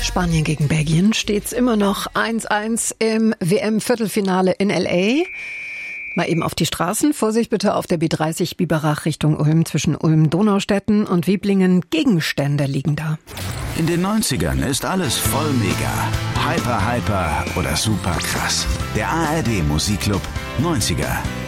Spanien gegen Belgien steht's immer noch 1:1 im WM-Viertelfinale in L.A. Mal eben auf die Straßen. Vorsicht bitte auf der B30 Biberach Richtung Ulm. Zwischen Ulm-Donaustetten und Wiblingen Gegenstände liegen da. In den 90ern ist alles voll mega. Hyper oder super krass. Der ARD Musikclub 90er.